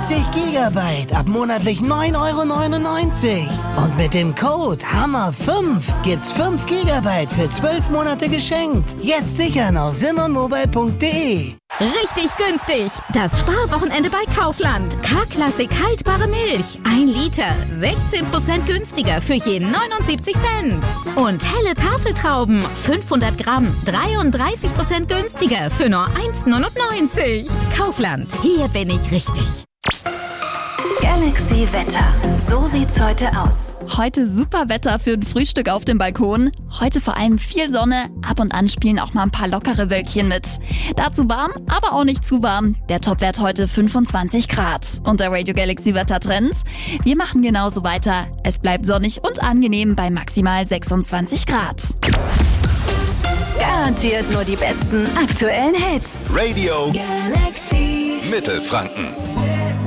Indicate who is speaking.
Speaker 1: 40 Gigabyte ab monatlich 9,99 €. Und mit dem Code HAMMER5 gibt's 5 Gigabyte für 12 Monate geschenkt. Jetzt sichern auf simonmobile.de.
Speaker 2: Richtig günstig. Das Sparwochenende bei Kaufland. K-Klassik haltbare Milch. 1 Liter. 16% günstiger für je 79 Cent. Und helle Tafeltrauben. 500 Gramm. 33% günstiger für nur 1,99 €. Kaufland. Hier bin ich richtig.
Speaker 3: Galaxy Wetter. So sieht's heute aus.
Speaker 4: Heute super Wetter für ein Frühstück auf dem Balkon. Heute vor allem viel Sonne, ab und an spielen auch mal ein paar lockere Wölkchen mit. Dazu warm, aber auch nicht zu warm. Der Topwert heute 25 Grad. Und der Radio Galaxy Wettertrend? Wir machen genauso weiter. Es bleibt sonnig und angenehm bei maximal 26 Grad.
Speaker 3: Garantiert nur die besten aktuellen Hits.
Speaker 5: Radio
Speaker 3: Galaxy
Speaker 5: Mittelfranken.